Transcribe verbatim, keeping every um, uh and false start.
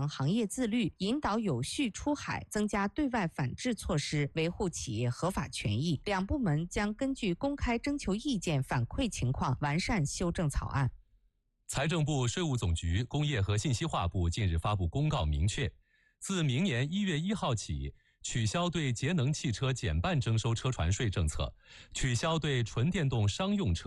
行业自律，引导有序出海，增加对外反制措施，维护企业合法权益。两部门将根据公开征求意见反馈情况，完善修正草案。 财政部、税务总局、工业和信息化部近日发布公告，明确，自明年一月一号起，取消对节能汽车减半征收车船税政策，取消对纯电动商用车